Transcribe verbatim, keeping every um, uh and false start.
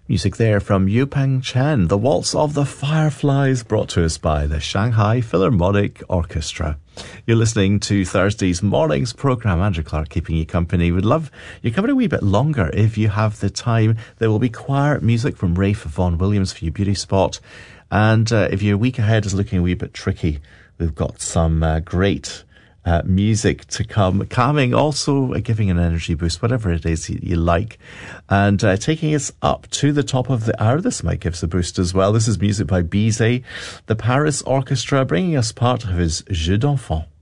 Music there from Yupeng Chen, The Waltz of the Fireflies, brought to us by the Shanghai Philharmonic Orchestra. You're listening to Thursday's morning's programme. Andrew Clark keeping you company. We'd love you company a wee bit longer if you have the time. There will be choir music from Rafe Vaughan Williams for your beauty spot. And uh, if your week ahead is looking a wee bit tricky, we've got some uh, great Uh, music to come, calming, also uh, giving an energy boost, whatever it is you, you like, and uh, taking us up to the top of the hour. This might give us a boost as well. This is music by Bizet, the Paris Orchestra, bringing us part of his Jeux d'Enfants.